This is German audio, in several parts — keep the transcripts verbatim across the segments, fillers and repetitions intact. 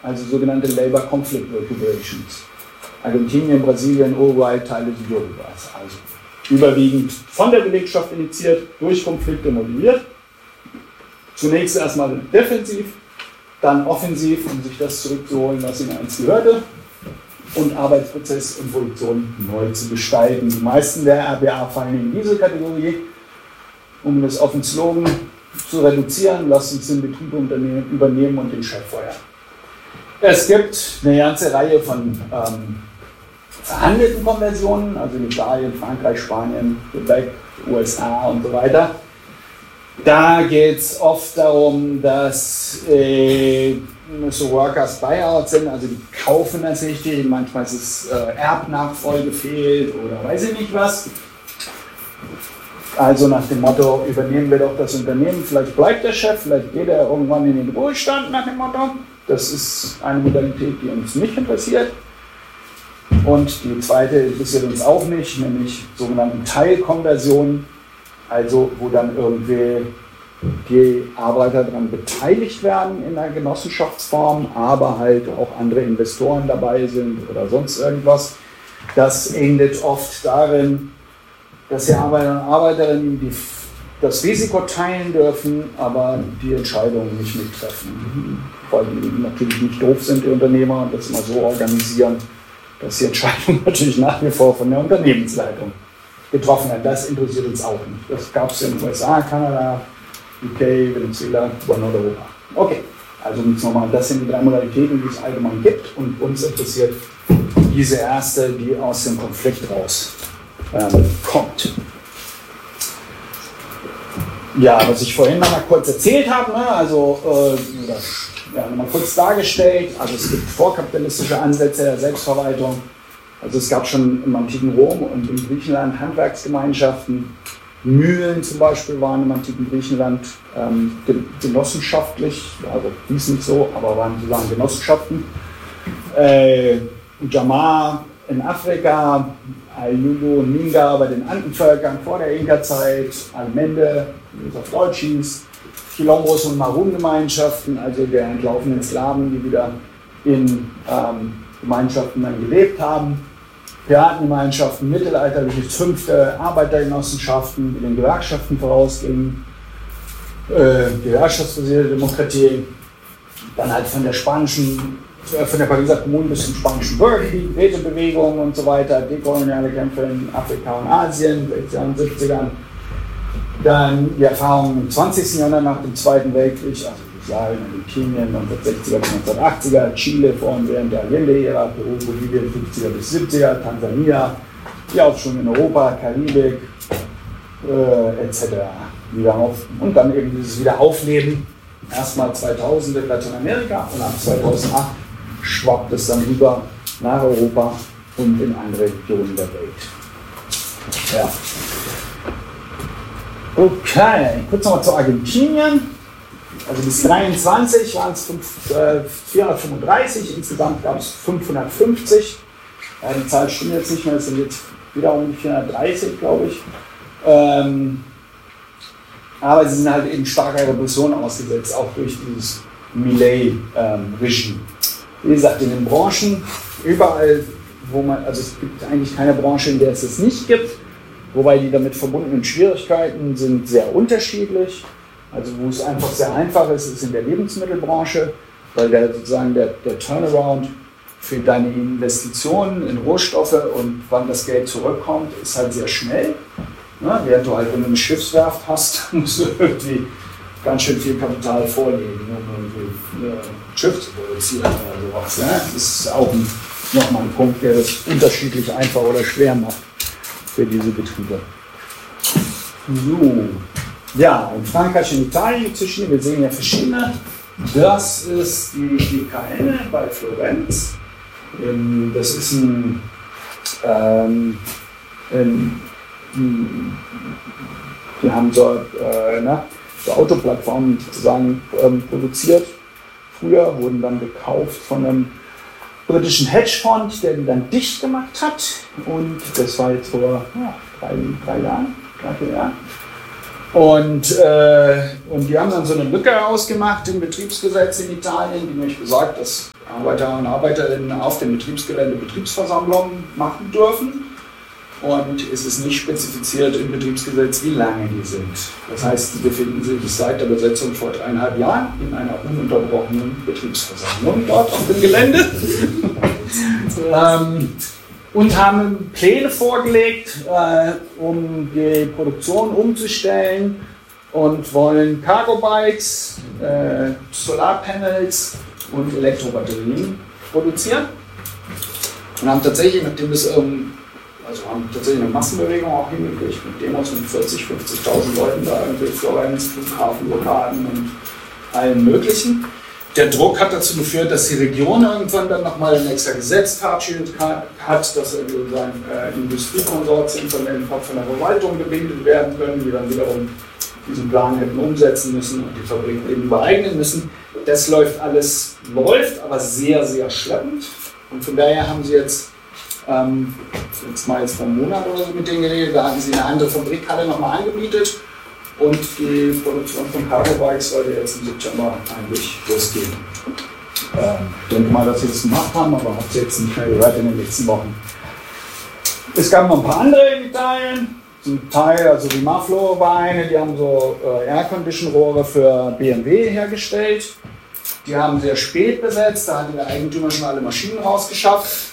also sogenannte Labor Conflict Recuperations. Argentinien, Brasilien, Uruguay, Teile Südurugways. Also überwiegend von der Belegschaft initiiert, durch Konflikte motiviert. Zunächst erstmal defensiv, dann offensiv, um sich das zurückzuholen, was ihnen einst gehörte, und Arbeitsprozess und Produktion neu zu gestalten. Die meisten der R B A fallen in diese Kategorie. Um das auf den Slogan zu reduzieren, lasst uns den Betrieb übernehmen und den Chef feuern. Es gibt eine ganze Reihe von ähm, verhandelten Konversionen, also in Italien, Frankreich, Spanien, Quebec, U S A und so weiter. Da geht es oft darum, dass äh, so Workers Buyout sind, also die kaufen das richtig, manchmal ist es äh, Erbnachfolge fehlt oder weiß ich nicht was. Also nach dem Motto, übernehmen wir doch das Unternehmen, vielleicht bleibt der Chef, vielleicht geht er irgendwann in den Ruhestand nach dem Motto. Das ist eine Modalität, die uns nicht interessiert. Und die zweite interessiert uns auch nicht, nämlich sogenannte Teilkonversionen, also wo dann irgendwie die Arbeiter daran beteiligt werden in einer Genossenschaftsform, aber halt auch andere Investoren dabei sind oder sonst irgendwas. Das endet oft darin, dass die Arbeiter und Arbeiterinnen die, das Risiko teilen dürfen, aber die Entscheidungen nicht mittreffen. Weil die natürlich nicht doof sind, die Unternehmer, und das immer so organisieren, dass die Entscheidung natürlich nach wie vor von der Unternehmensleitung getroffen werden. Das interessiert uns auch nicht. Das gab es in den U S A, Kanada, U K, Venezuela, Nordeuropa. Okay, also jetzt nochmal, das sind die drei Modalitäten, die es allgemein gibt, und uns interessiert diese erste, die aus dem Konflikt raus ähm, kommt. Ja, was ich vorhin noch mal kurz erzählt habe, ne, also äh, das, ja, noch mal kurz dargestellt, also es gibt vorkapitalistische Ansätze der Selbstverwaltung. Also es gab schon im antiken Rom und in Griechenland Handwerksgemeinschaften. Mühlen zum Beispiel waren im antiken Griechenland ähm, genossenschaftlich, also hieß nicht so, aber waren sozusagen Genossenschaften. Äh, Jamar in Afrika, Ayubu und Minga bei den Andenvölkern vor der Inka-Zeit, Almende, wie es auf Deutsch hieß, Quilombos und Marun-Gemeinschaften, also der entlaufenen Sklaven, die wieder in ähm, Gemeinschaften dann gelebt haben. Piratengemeinschaften, mittelalterliche fünfte Arbeitergenossenschaften, die den Gewerkschaften vorausgingen, äh, gewerkschaftsbasierte Demokratie, dann halt von der spanischen, äh, von der Pariser Kommune bis zum spanischen Bürgerkrieg, Rätebewegung und so weiter, dekoloniale Kämpfe in Afrika und Asien, sechziger und siebziger. Dann die Erfahrungen im zwanzigsten Jahrhundert nach dem Zweiten Weltkrieg, also Jugoslawien, Argentinien, neunzehnhundertsechziger bis neunzehnhundertachtziger, Chile vor allem während der Allende-Ära, Peru, Bolivien, fünfziger bis siebziger, Tansania, die Aufschwung in Europa, Karibik, äh, et cetera. Wieder auf, und dann eben dieses Wiederaufleben, erstmal zweitausend in Lateinamerika und ab zweitausendacht schwappt es dann rüber nach Europa und in andere Regionen der Welt. Ja. Okay, kurz nochmal zu Argentinien. Also bis dreiundzwanzig waren es vierhundertfünfunddreißig, insgesamt gab es fünfhundertfünfzig. Ja, die Zahl stimmt jetzt nicht mehr, es sind jetzt wieder um vierhundertdreißig, glaube ich. Ähm, aber sie sind halt eben starker Repression ausgesetzt, auch durch dieses Milei-Regime. Wie gesagt, in den Branchen, überall, wo man, also es gibt eigentlich keine Branche, in der es es nicht gibt. Wobei die damit verbundenen Schwierigkeiten sind sehr unterschiedlich. Also wo es einfach sehr einfach ist, ist in der Lebensmittelbranche, weil der, sozusagen der, der Turnaround für deine Investitionen in Rohstoffe und wann das Geld zurückkommt, ist halt sehr schnell. Ja, während du halt, wenn du eine Schiffswerft hast, musst du irgendwie ganz schön viel Kapital vorlegen, um irgendwie ein Schiff zu produzieren oder sowas. Ja? Das ist auch ein, nochmal ein Punkt, der das unterschiedlich einfach oder schwer macht für diese Betriebe. So. Ja, in Frankreich und Italien gibt es verschiedene, wir sehen ja verschiedene. Das ist die D K N bei Florenz. Das ist ein, ähm, ein die haben so, äh, na, so Autoplattformen sozusagen ähm, produziert. Früher wurden dann gekauft von einem britischen Hedgefonds, der die dann dicht gemacht hat. Und das war jetzt vor ja, drei, drei Jahren, drei, vier Jahren. Und, äh, und die haben dann so eine Lücke ausgemacht im Betriebsgesetz in Italien, die nämlich besagt, dass Arbeiter und Arbeiterinnen auf dem Betriebsgelände Betriebsversammlungen machen dürfen. Und es ist nicht spezifiziert im Betriebsgesetz, wie lange die sind. Das heißt, die befinden sich seit der Besetzung vor dreieinhalb Jahren in einer ununterbrochenen Betriebsversammlung dort auf dem Gelände ähm, und haben Pläne vorgelegt, äh, um die Produktion umzustellen und wollen Cargo-Bikes, äh, Solarpanels und Elektrobatterien produzieren. Und haben tatsächlich, nachdem das ähm, Also haben tatsächlich eine Massenbewegung auch hingekriegt mit Demos mit vierzig, fünfzigtausend Leuten da, irgendwie Florenz, Flughafenblockaden und allem Möglichen. Der Druck hat dazu geführt, dass die Region irgendwann dann nochmal ein extra Gesetz verabschiedet hat, dass sozusagen äh, Industriekonsortien von der, von der Verwaltung gebildet werden können, die dann wiederum diesen Plan hätten umsetzen müssen und die Fabriken eben übereignen müssen. Das läuft alles, läuft, aber sehr, sehr schleppend. Und von daher haben sie jetzt Ähm, jetzt mal jetzt vor einem Monat oder so mit denen geredet, da hatten sie eine andere Fabrikhalle nochmal angemietet und die Produktion von Cargo-Bikes sollte jetzt im September eigentlich losgehen. Ähm, ich denke mal, dass sie das gemacht haben, aber habt ihr jetzt nicht mehr gehört in den letzten Wochen. Es gab noch ein paar andere in Italien, zum Teil, also die Maflo war eine, die haben so äh, Air-Condition-Rohre für B M W hergestellt. Die haben sehr spät besetzt, da hatte der Eigentümer schon alle Maschinen rausgeschafft.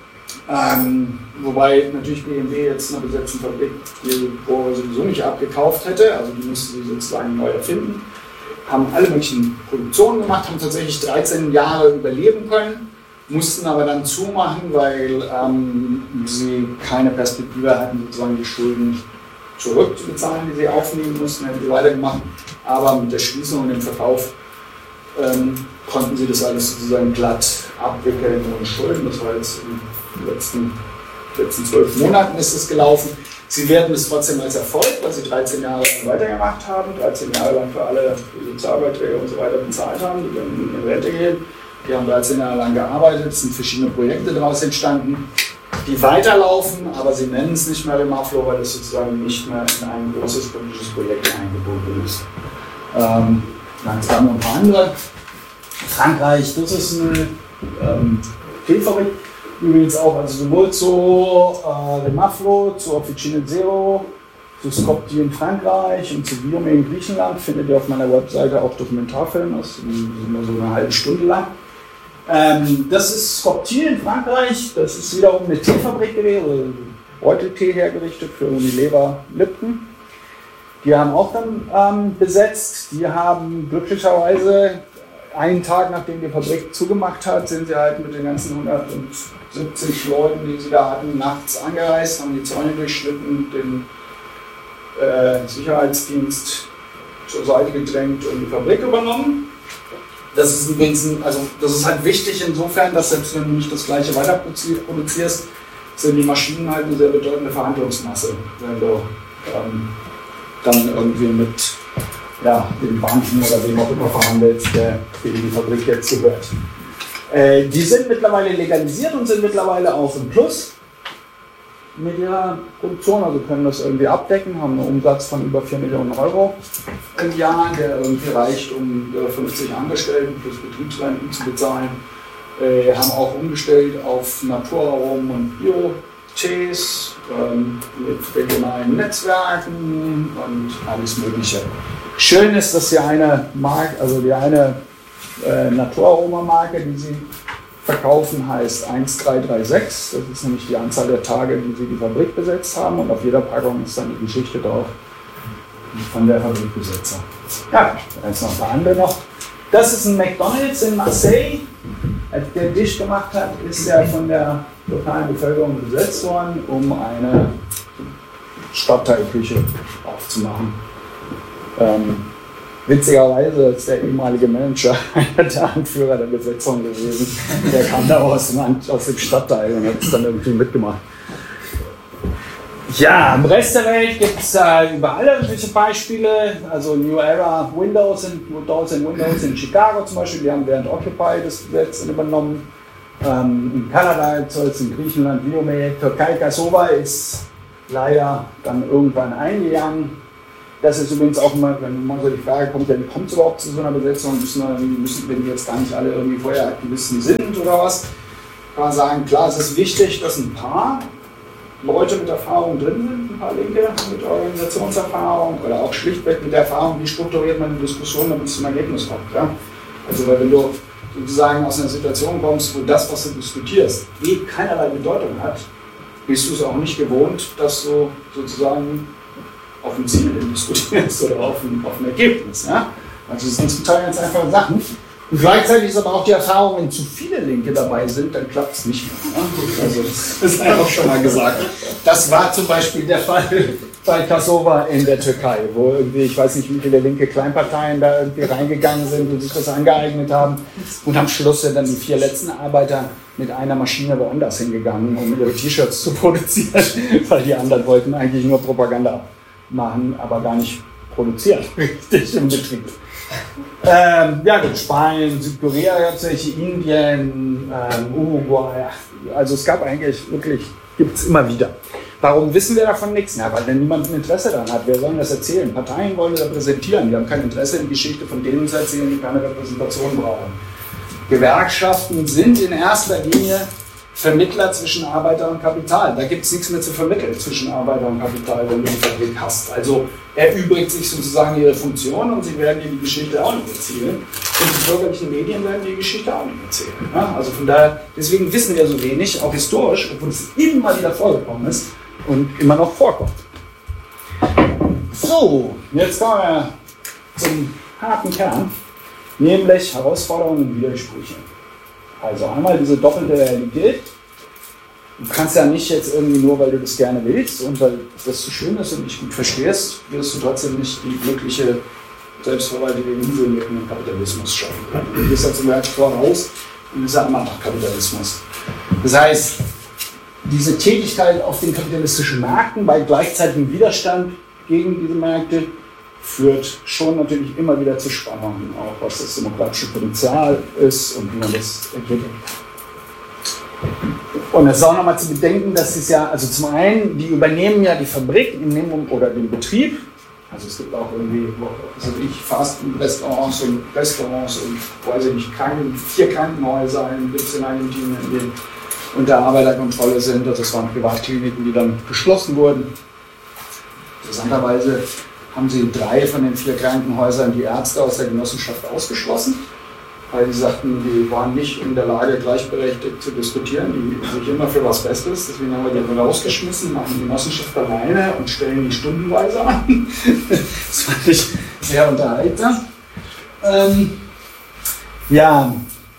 Ähm, wobei natürlich B M W jetzt in einer besetzten Fabrik die Rohre sowieso nicht abgekauft hätte, also die mussten sie sozusagen neu erfinden. Haben alle möglichen Produktionen gemacht, haben tatsächlich dreizehn Jahre überleben können, mussten aber dann zumachen, weil ähm, sie keine Perspektive hatten, sozusagen die Schulden zurückzubezahlen, die sie aufnehmen mussten, hätten sie weitergemacht. Aber mit der Schließung und dem Verkauf ähm, konnten sie das alles sozusagen glatt abwickeln ohne Schulden. Das war jetzt in den letzten, letzten zwölf Monaten ist es gelaufen. Sie werten es trotzdem als Erfolg, weil sie dreizehn Jahre weitergemacht haben, dreizehn Jahre lang für alle Sozialbeiträge und so weiter bezahlt haben, die dann in Rente gehen. Die haben dreizehn Jahre lang gearbeitet, es sind verschiedene Projekte daraus entstanden, die weiterlaufen, aber sie nennen es nicht mehr Remaflo, weil es sozusagen nicht mehr in ein großes politisches Projekt eingebunden ist. Ähm, dann haben wir ein paar andere. Frankreich, das ist eine ähm, Filmfabrik. Übrigens auch, also sowohl zu äh, Remaflo, zu Officine Zero, zu Skopje in Frankreich und zu Biome in Griechenland findet ihr auf meiner Webseite auch Dokumentarfilme, das ist immer so eine halbe Stunde lang. Ähm, das ist Skopje in Frankreich, das ist wiederum eine Teefabrik gewesen, Beuteltee hergerichtet für Unilever Lipton. Die haben auch dann ähm, besetzt, die haben glücklicherweise einen Tag nachdem die Fabrik zugemacht hat, sind sie halt mit den ganzen hundertsiebzig Leuten, die sie da hatten, nachts angereist, haben die Zäune durchschnitten, den äh, Sicherheitsdienst zur Seite gedrängt und die Fabrik übernommen. Das ist übrigens, also das ist halt wichtig insofern, dass selbst wenn du nicht das gleiche weiter produzierst, sind die Maschinen halt eine sehr bedeutende Verhandlungsmasse, wenn du ähm, dann irgendwie mit ja, den Banken oder wem auch immer verhandelst, der für die Fabrik jetzt gehört. Äh, die sind mittlerweile legalisiert und sind mittlerweile auch im Plus mit ihrer Produktion, also können das irgendwie abdecken, haben einen Umsatz von über vier Millionen Euro im Jahr, der irgendwie reicht, um fünfzig Angestellten plus Betriebsrenten zu bezahlen. Äh, haben auch umgestellt auf Naturaromen und Bio-Tees ähm, mit regionalen Netzwerken und alles Mögliche. Schön ist, dass die eine Marke, also die eine äh, Naturaroma-Marke, die sie verkaufen, heißt eins drei drei sechs. Das ist nämlich die Anzahl der Tage, die sie die Fabrik besetzt haben. Und auf jeder Packung ist dann die Geschichte drauf von der Fabrikbesetzer. Ja, da ist noch ein paar andere noch. Das ist ein McDonald's in Marseille. Als der Tisch gemacht hat, ist er von der lokalen Bevölkerung besetzt worden, um eine Stadtteilküche aufzumachen. Ähm, witzigerweise ist der ehemalige Manager einer der Anführer der Besetzung gewesen. Der kam da aus dem, aus dem Stadtteil und hat es dann irgendwie mitgemacht. Ja, im Rest der Welt gibt es äh, überall irgendwelche Beispiele. Also New Era Windows in, Windows in Windows in Chicago zum Beispiel, die haben während Occupy das Gesetz übernommen. Ähm, in Kanada soll es in Griechenland, Biome, Türkei, Kosova ist leider dann irgendwann eingegangen. Das ist übrigens auch immer, wenn man so die Frage kommt, ja, wie kommt es überhaupt zu so einer Besetzung? Müssen, müssen, wenn die jetzt gar nicht alle irgendwie vorher Aktivisten sind oder was, kann man sagen, klar, es ist wichtig, dass ein paar Leute mit Erfahrung drin sind, ein paar Linke mit Organisationserfahrung oder auch schlichtweg mit der Erfahrung, wie strukturiert man eine Diskussion, damit es zum Ergebnis kommt. Ja? Also, weil wenn du sozusagen aus einer Situation kommst, wo das, was du diskutierst, eh keinerlei Bedeutung hat, bist du es auch nicht gewohnt, dass du sozusagen auf ein Ziel diskutierst oder auf ein, auf ein Ergebnis. Ja? Also das sind zum Teil ganz einfache Sachen. Und gleichzeitig ist aber auch die Erfahrung, wenn zu viele Linke dabei sind, dann klappt es nicht mehr. Ja? Also das ist einfach schon mal gesagt. Das war zum Beispiel der Fall bei Kosova in der Türkei, wo irgendwie, ich weiß nicht, wie viele linke Kleinparteien da irgendwie reingegangen sind und sich das angeeignet haben. Und am Schluss sind dann die vier letzten Arbeiter mit einer Maschine woanders hingegangen, um ihre T-Shirts zu produzieren, weil die anderen wollten eigentlich nur Propaganda machen, aber gar nicht produzieren, richtig im Betrieb. Ähm, ja gut, Spanien, Südkorea gab es welche, Indien, ähm, Uruguay, also es gab eigentlich wirklich, gibt es immer wieder. Warum wissen wir davon nichts? Na, weil dann niemand ein Interesse daran hat. Wer soll das erzählen? Parteien wollen repräsentieren, die haben kein Interesse in die Geschichte von denen zu erzählen, die keine Repräsentation brauchen. Gewerkschaften sind in erster Linie Vermittler zwischen Arbeiter und Kapital. Da gibt es nichts mehr zu vermitteln zwischen Arbeiter und Kapital, wenn du eine Fabrik hast. Also erübrigt sich sozusagen ihre Funktion und sie werden dir die Geschichte auch nicht erzählen. Und die bürgerlichen Medien werden die Geschichte auch nicht erzählen. Ja? Also von daher, deswegen wissen wir so wenig, auch historisch, obwohl es immer wieder vorgekommen ist und immer noch vorkommt. So, jetzt kommen wir zum harten Kern, nämlich Herausforderungen und Widersprüche. Also einmal diese doppelte Realität. Du kannst ja nicht jetzt irgendwie nur, weil du das gerne willst und weil das so schön ist und dich gut verstehst, wirst du trotzdem nicht die glückliche, selbstverwaltete Insel mit dem Kapitalismus schaffen können. Du gehst ja zum Beispiel voraus und ist ja immer noch Kapitalismus. Das heißt, diese Tätigkeit auf den kapitalistischen Märkten bei gleichzeitigem Widerstand gegen diese Märkte führt schon natürlich immer wieder zu Spannungen, auch was das demokratische Potenzial ist und wie man das entwickelt. Und es ist auch nochmal zu bedenken, dass es ja, also zum einen, die übernehmen ja die Fabrik oder den Betrieb, also es gibt auch irgendwie, was weiß ich, Fast-Food-Restaurants und Restaurants und, weiß ich nicht, Kranken, vier Krankenhäuser gibt es in Argentinien, die unter Arbeiterkontrolle sind, also es waren Privatkliniken, die dann geschlossen wurden. Interessanterweise haben sie in drei von den vier Krankenhäusern die Ärzte aus der Genossenschaft ausgeschlossen, weil sie sagten, die waren nicht in der Lage, gleichberechtigt zu diskutieren, die sich immer für was Bestes, deswegen haben wir die dann rausgeschmissen, machen die Genossenschaft alleine und stellen die stundenweise an. Das fand ich sehr unterhaltsam. Ähm, ja,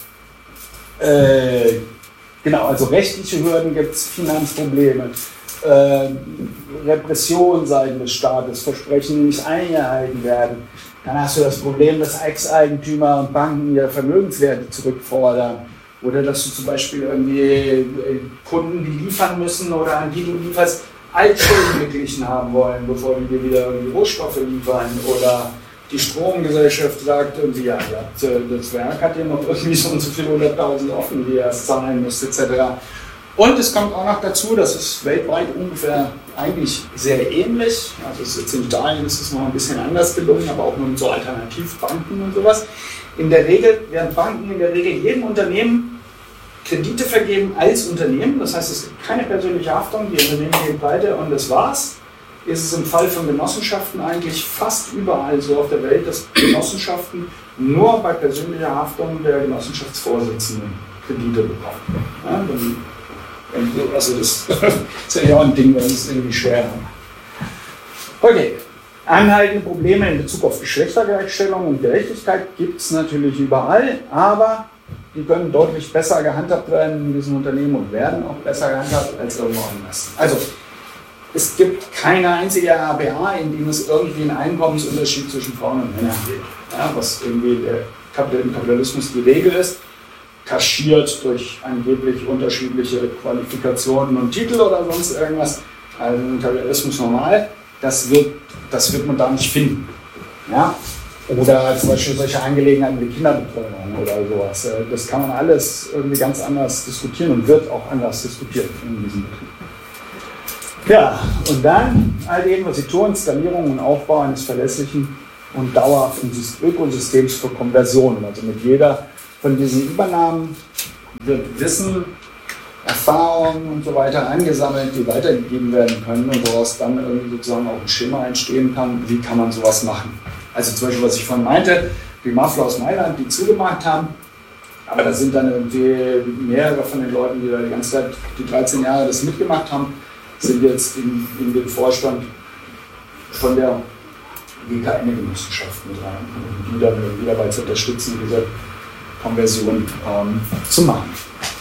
äh, genau, also rechtliche Hürden gibt es, Finanzprobleme. Äh, Repression seitens des Staates, Versprechen, die nicht eingehalten werden. Dann hast du das Problem, dass Ex-Eigentümer und Banken ihre Vermögenswerte zurückfordern. Oder dass du zum Beispiel irgendwie Kunden, die liefern müssen oder an die du lieferst, Altschulden beglichen haben wollen, bevor die dir wieder irgendwie Rohstoffe liefern. Oder die Stromgesellschaft sagt irgendwie, ja, das Werk hat ja noch irgendwie so und so viele hunderttausend offen, die ihr erst zahlen müsst, et cetera. Und es kommt auch noch dazu, das ist weltweit ungefähr eigentlich sehr ähnlich. Also es ist jetzt in Italien ist es noch ein bisschen anders gelungen, aber auch nur mit so Alternativbanken und sowas. In der Regel werden Banken in der Regel jedem Unternehmen Kredite vergeben als Unternehmen. Das heißt, es gibt keine persönliche Haftung, die Unternehmen gehen pleite und das war's. Ist es im Fall von Genossenschaften eigentlich fast überall so auf der Welt, dass Genossenschaften nur bei persönlicher Haftung der Genossenschaftsvorsitzenden Kredite bekommen. Ja, dann Also das ist ja auch ein Ding, weil es irgendwie schwer ist. Okay, anhaltende Probleme in Bezug auf Geschlechtergleichstellung und Gerechtigkeit gibt es natürlich überall, aber die können deutlich besser gehandhabt werden in diesen Unternehmen und werden auch besser gehandhabt als irgendwo anders. Also es gibt keine einzige R B A, in dem es irgendwie einen Einkommensunterschied zwischen Frauen und Männern gibt, ja, was irgendwie der Kapitalismus die Regel ist. Kaschiert durch angeblich unterschiedliche Qualifikationen und Titel oder sonst irgendwas, also im Kapitalismus normal, das wird, das wird man da nicht finden. Ja? Oder zum Beispiel solche Angelegenheiten wie Kinderbetreuung oder sowas. Das kann man alles irgendwie ganz anders diskutieren und wird auch anders diskutiert in diesem Betrieb. Ja, und dann all dem, was sie tun, Skalierung und Aufbau eines verlässlichen und dauerhaften Ökosystems für Konversionen. Also mit jeder von diesen Übernahmen wird Wissen, Erfahrungen und so weiter angesammelt, die weitergegeben werden können und woraus dann irgendwie sozusagen auch ein Schema entstehen kann, wie kann man sowas machen. Also zum Beispiel, was ich vorhin meinte, die Mafia aus Mailand, die zugemacht haben, aber da sind dann irgendwie mehrere von den Leuten, die da die ganze Zeit, die dreizehn Jahre das mitgemacht haben, sind jetzt in, in den Vorstand von der G K N-Genossenschaft mit rein, um die dann irgendwie dabei zu unterstützen, diese Konversion ähm, zu machen.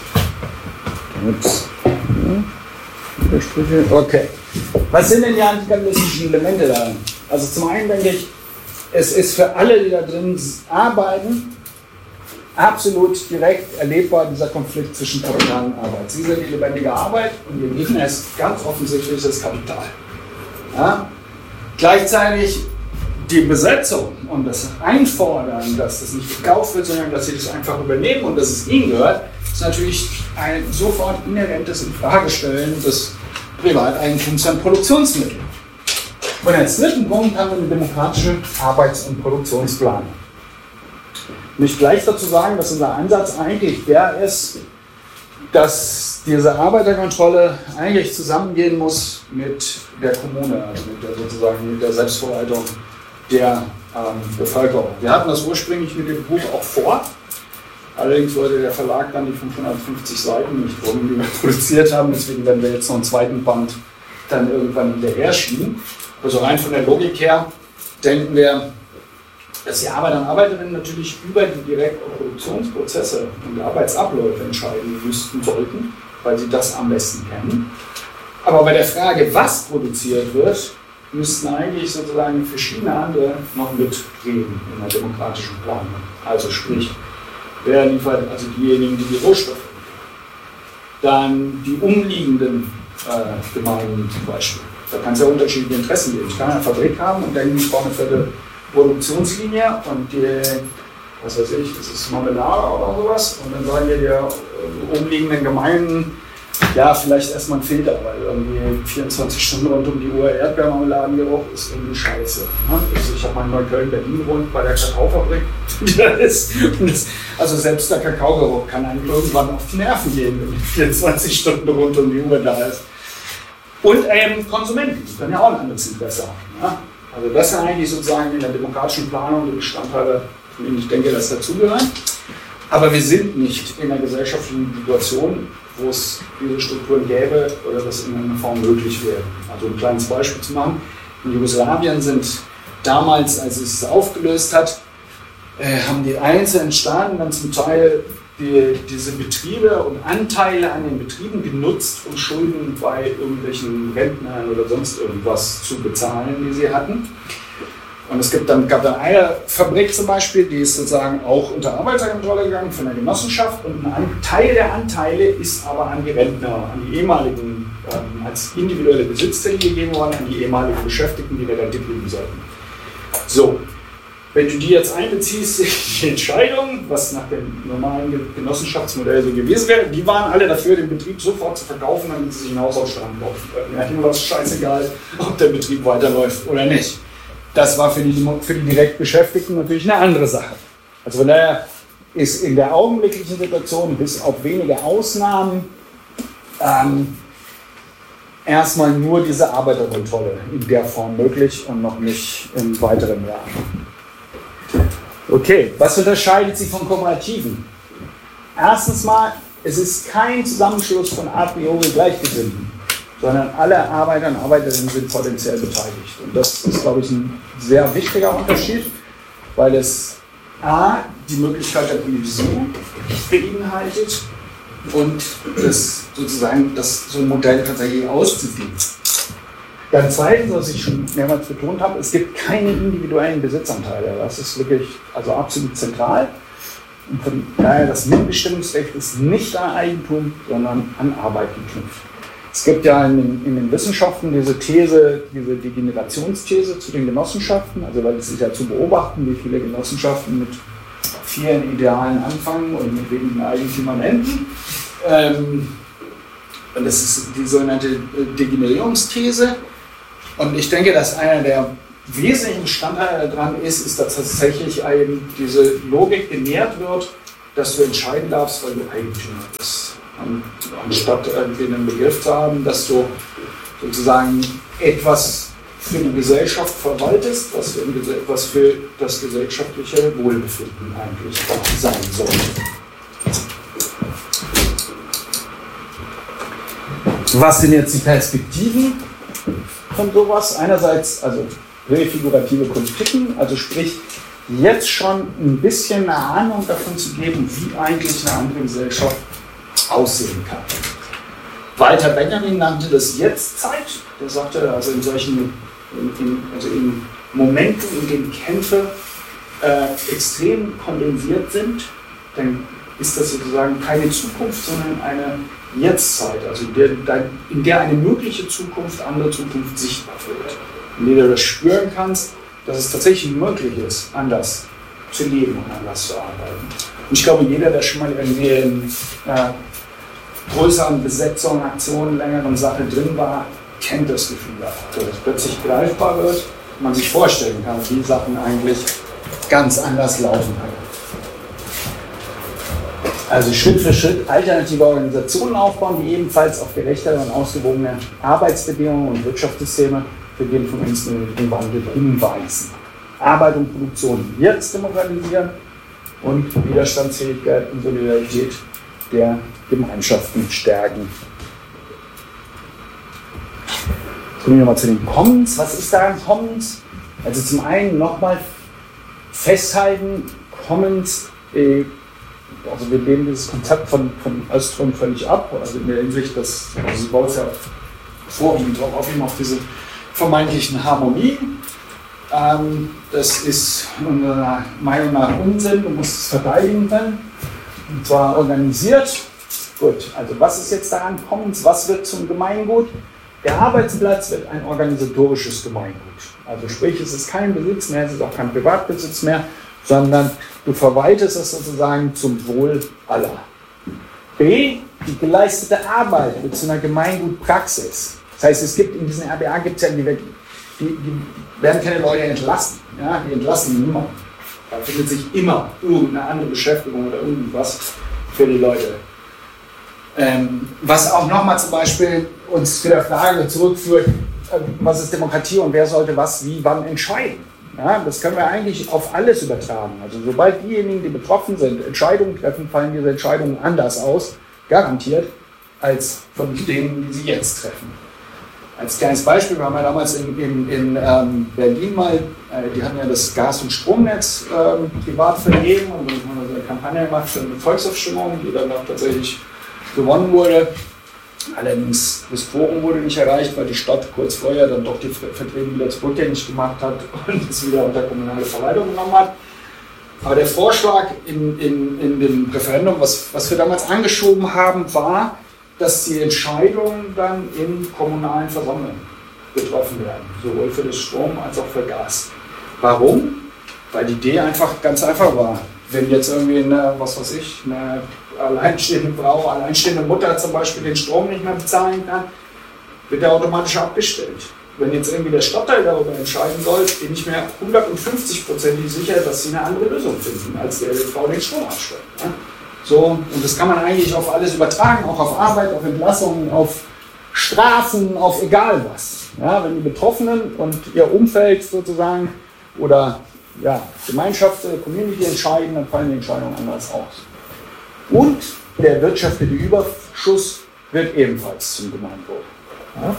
Okay. Was sind denn die antikapitalistischen Elemente daran? Also zum einen denke ich, es ist für alle, die da drin arbeiten, absolut direkt erlebbar dieser Konflikt zwischen Kapital und Arbeit. Sie sind die lebendige Arbeit und ihr Gegner ist ganz offensichtlich das Kapital. Ja? Gleichzeitig die Besetzung und das Einfordern, dass das nicht gekauft wird, sondern dass sie das einfach übernehmen und dass es ihnen gehört, ist natürlich ein sofort inhärentes Infragestellen des Privateigentums an Produktionsmitteln. Und als dritten Punkt haben wir eine demokratische Arbeits- und Produktionsplanung. Ich möchte gleich dazu sagen, dass unser Ansatz eigentlich der ist, dass diese Arbeiterkontrolle eigentlich zusammengehen muss mit der Kommune, also mit der, sozusagen mit der Selbstverwaltung der ähm, Bevölkerung. Wir hatten das ursprünglich mit dem Buch auch vor, allerdings wollte der Verlag dann die fünfhundertfünfzig Seiten nicht drum, die wir produziert haben, deswegen werden wir jetzt noch einen zweiten Band dann irgendwann hinterher schieben. Also rein von der Logik her denken wir, dass die Arbeiter und Arbeiterinnen natürlich über die direkten Produktionsprozesse und Arbeitsabläufe entscheiden müssten sollten, weil sie das am besten kennen. Aber bei der Frage, was produziert wird, müssten eigentlich sozusagen verschiedene andere noch mitreden in der demokratischen Planung. Also sprich, wer liefert, also diejenigen, die die Rohstoffe liefern. Dann die umliegenden äh, Gemeinden zum Beispiel. Da kann es ja unterschiedliche Interessen geben. Ich kann eine Fabrik haben und denke, ich brauche eine vierte Produktionslinie und die, was weiß ich, das ist Marmelade oder sowas. Und dann sagen wir der äh, umliegenden Gemeinden, ja, vielleicht erstmal ein Filter, weil irgendwie vierundzwanzig Stunden rund um die Uhr Erdbeermarmeladengeruch ist irgendwie scheiße. Ne? Also ich habe mal in Neukölln, Berlin gewohnt, bei der Kakaofabrik, die da ist. Und das, also selbst der Kakaogeruch kann einem irgendwann auf die Nerven gehen, wenn vierundzwanzig Stunden rund um die Uhr da ist. Und ähm, Konsumenten, die können ja auch ein anderes Interesse haben. Ne? Also das sind eigentlich sozusagen in der demokratischen Planung die Bestandteile, von denen ich denke, dass dazugehören. Aber wir sind nicht in einer gesellschaftlichen Situation, wo es diese Strukturen gäbe oder das in einer Form möglich wäre. Also ein kleines Beispiel zu machen. In Jugoslawien sind damals, als es aufgelöst hat, äh, haben die einzelnen Staaten dann zum Teil die, diese Betriebe und Anteile an den Betrieben genutzt, um Schulden bei irgendwelchen Rentnern oder sonst irgendwas zu bezahlen, die sie hatten. Und es gibt dann, gab dann eine Fabrik zum Beispiel, die ist sozusagen auch unter Arbeiterkontrolle gegangen von der Genossenschaft und ein Teil der Anteile ist aber an die Rentner, an die ehemaligen, ähm, als individuelle Besitzteile gegeben worden, an die ehemaligen Beschäftigten, die in der Rente kriegen sollten. So, wenn du die jetzt einbeziehst in die Entscheidung, was nach dem normalen Genossenschaftsmodell so gewesen wäre, die waren alle dafür, den Betrieb sofort zu verkaufen, damit sie sich ein Haus auf Strand kaufen können. Ja, ihm war es scheißegal, ob der Betrieb weiterläuft oder nicht. Das war für die, für die direkt Beschäftigten natürlich eine andere Sache. Also von daher ist in der augenblicklichen Situation bis auf wenige Ausnahmen ähm, erstmal nur diese Arbeiterkontrolle in der Form möglich und noch nicht in weiteren Jahren. Okay, was unterscheidet sie von Kooperativen? Erstens mal, es ist kein Zusammenschluss von a priori Gleichgesinnten, sondern alle Arbeiter und Arbeiterinnen sind potenziell beteiligt. Und das ist, glaube ich, ein sehr wichtiger Unterschied, weil es a. die Möglichkeit der Politisierung beinhaltet und das sozusagen das so ein Modell tatsächlich auszuführen. Dann zweitens, was ich schon mehrmals betont habe, es gibt keine individuellen Besitzanteile. Das ist wirklich also absolut zentral. Und von daher das Mitbestimmungsrecht ist nicht an Eigentum, sondern an Arbeit geknüpft. Es gibt ja in den, in den Wissenschaften diese These, diese Degenerationsthese zu den Genossenschaften, also weil es ist ja zu beobachten, wie viele Genossenschaften mit vielen Idealen anfangen und mit wenigen Eigentümern enden. Ähm, Und das ist die sogenannte Degenerierungsthese. Und ich denke, dass einer der wesentlichen Bestandteile daran ist, ist, dass tatsächlich eben diese Logik genährt wird, dass du entscheiden darfst, weil du Eigentümer bist. Und anstatt irgendwie einen Begriff zu haben, dass du sozusagen etwas für die Gesellschaft verwaltest, was für, was für das gesellschaftliche Wohlbefinden eigentlich sein sollte. Was sind jetzt die Perspektiven von sowas? Einerseits also refigurative Politiken, also sprich jetzt schon ein bisschen eine Ahnung davon zu geben, wie eigentlich eine andere Gesellschaft aussehen kann. Walter Benjamin nannte das Jetztzeit. Der sagte, also in solchen in, in, also in Momenten, in denen Kämpfe äh, extrem kondensiert sind, dann ist das sozusagen keine Zukunft, sondern eine Jetztzeit, also in der, in der eine mögliche Zukunft, andere Zukunft sichtbar wird. In der du das spüren kannst, dass es tatsächlich möglich ist, anders zu leben und anders zu arbeiten. Und ich glaube, jeder, der schon mal irgendwie in äh, größeren Besetzungen, Aktionen, längeren Sachen drin war, kennt das Gefühl, dass es plötzlich greifbar wird, man sich vorstellen kann, wie Sachen eigentlich ganz anders laufen können. Also Schritt für Schritt alternative Organisationen aufbauen, die ebenfalls auf gerechtere und ausgewogene Arbeitsbedingungen und Wirtschaftssysteme für den von uns nötigen Wandel hinweisen. Arbeit und Produktion jetzt demokratisieren und Widerstandsfähigkeit und Solidarität der Gemeinschaften stärken. Kommen wir nochmal zu den Commons. Was ist da an Commons? Also zum einen nochmal festhalten, Commons, äh, also wir lehnen dieses Konzept von, von Öström völlig ab, also in der Hinsicht, dass also sie baut ja vorwiegend auch auf, auf diese vermeintlichen Harmonien. Ähm, das ist unserer Meinung nach Unsinn, du musst es verteidigen können, und zwar organisiert. Gut, also was ist jetzt daran Commons, was wird zum Gemeingut? Der Arbeitsplatz wird ein organisatorisches Gemeingut. Also sprich, es ist kein Besitz mehr, es ist auch kein Privatbesitz mehr, sondern du verwaltest es sozusagen zum Wohl aller. B, die geleistete Arbeit wird zu einer Gemeingutpraxis. Das heißt, es gibt in diesen R B A gibt es ja, die, die, die werden keine Leute entlassen, ja, die entlassen niemanden. Da findet sich immer irgendeine andere Beschäftigung oder irgendwas für die Leute. Ähm, was auch nochmal zum Beispiel uns zu der Frage zurückführt, äh, was ist Demokratie und wer sollte was, wie, wann entscheiden. Ja, das können wir eigentlich auf alles übertragen. Also sobald diejenigen, die betroffen sind, Entscheidungen treffen, fallen diese Entscheidungen anders aus, garantiert, als von denen, die sie jetzt treffen. Als kleines Beispiel, wir haben ja damals in, in, in ähm, Berlin mal, äh, die hatten ja das Gas- und Stromnetz ähm, privat vergeben und dann haben wir so eine Kampagne gemacht für eine Volksabstimmung, die dann auch tatsächlich gewonnen wurde. Allerdings das Forum wurde nicht erreicht, weil die Stadt kurz vorher dann doch die Verträge wieder zurückgängig gemacht hat und es wieder unter kommunale Verwaltung genommen hat. Aber der Vorschlag in, in, in dem Referendum, was, was wir damals angeschoben haben, war, dass die Entscheidungen dann in kommunalen Versammlungen getroffen werden, sowohl für das Strom als auch für Gas. Warum? Weil die Idee einfach ganz einfach war. Wenn jetzt irgendwie eine, was weiß ich, eine alleinstehende Frau, alleinstehende Mutter zum Beispiel den Strom nicht mehr bezahlen kann, wird der automatisch abgestellt. Wenn jetzt irgendwie der Stadtteil darüber entscheiden soll, bin ich mir hundertfünfzig Prozent sicher, dass sie eine andere Lösung finden, als der Frau den Strom abstellt. Ja? So, und das kann man eigentlich auf alles übertragen, auch auf Arbeit, auf Entlassungen, auf Strafen, auf egal was. Ja, wenn die Betroffenen und ihr Umfeld sozusagen oder ja, Gemeinschaft, Community entscheiden, dann fallen die Entscheidungen anders aus. Und der wirtschaftliche Überschuss wird ebenfalls zum Gemeinwohl. Ja?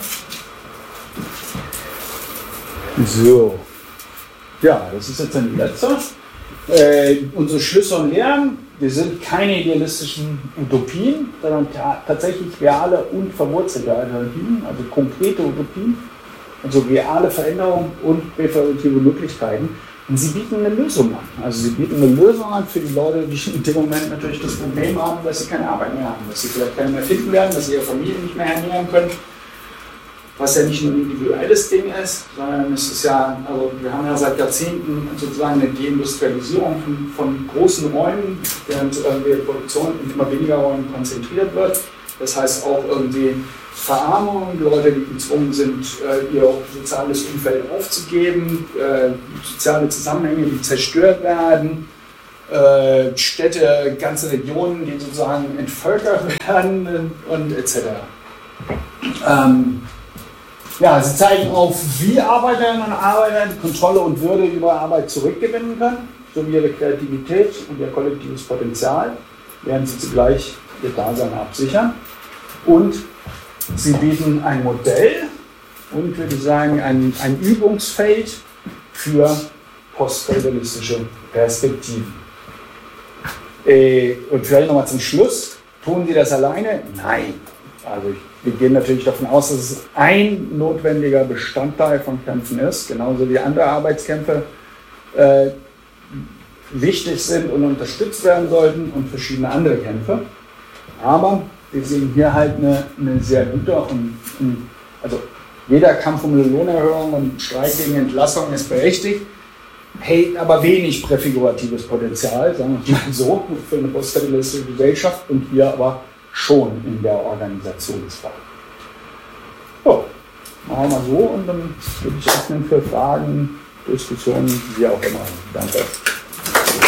So. Ja, das ist jetzt dann die letzte. Äh, unsere Schlüsse und Lehren, wir sind keine idealistischen Utopien, sondern tatsächlich reale und verwurzelte Alternativen, also konkrete Utopien, also reale Veränderungen und referitive Möglichkeiten. Und sie bieten eine Lösung an. Also sie bieten eine Lösung an für die Leute, die in dem Moment natürlich das Problem haben, dass sie keine Arbeit mehr haben, dass sie vielleicht keine mehr finden werden, dass sie ihre Familie nicht mehr ernähren können. Was ja nicht nur ein individuelles Ding ist, sondern es ist ja, also wir haben ja seit Jahrzehnten sozusagen eine Deindustrialisierung von, von großen Räumen, während äh, die Produktion in immer weniger Räumen konzentriert wird. Das heißt auch irgendwie Verarmung, Leute, die gezwungen sind, ihr soziales Umfeld aufzugeben, soziale Zusammenhänge, die zerstört werden, Städte, ganze Regionen, die sozusagen entvölkert werden und et cetera. Ähm, ja, sie zeigen auf, wie Arbeiterinnen und Arbeiter die Kontrolle und Würde über Arbeit zurückgewinnen können, sowie ihre Kreativität und ihr kollektives Potenzial, während sie zugleich ihr Dasein absichern. Und sie bieten ein Modell und, würde ich sagen, ein, ein Übungsfeld für postfeudalistische Perspektiven. Äh, und vielleicht nochmal zum Schluss, tun sie das alleine? Nein. Also wir gehen natürlich davon aus, dass es ein notwendiger Bestandteil von Kämpfen ist, genauso wie andere Arbeitskämpfe äh, wichtig sind und unterstützt werden sollten und verschiedene andere Kämpfe. Aber wir sehen hier halt eine, eine sehr gute und, und also jeder Kampf um eine Lohnerhöhung und Streik gegen Entlassung ist berechtigt, hält aber wenig präfiguratives Potenzial, sagen wir mal so, für eine postfeudalistische Gesellschaft und hier aber schon in der Organisationsform. So, machen wir mal so und dann würde ich öffnen für Fragen, Diskussionen, wie auch immer. Danke.